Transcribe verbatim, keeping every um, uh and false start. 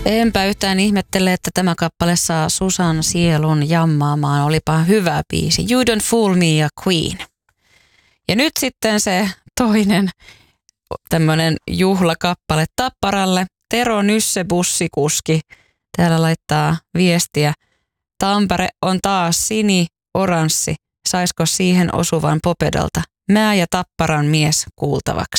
Enpä yhtään ihmettele, että tämä kappale saa Susan sielun jammaamaan. Olipa hyvä biisi. You Don't Fool Me ja Queen. Ja nyt sitten se toinen tämmöinen juhlakappale Tapparalle. Tero Nysse bussikuski. Täällä laittaa viestiä. Tampere on taas sini-oranssi. Saisko siihen osuvan Popedalta? Mä ja Tapparan mies kuultavaksi.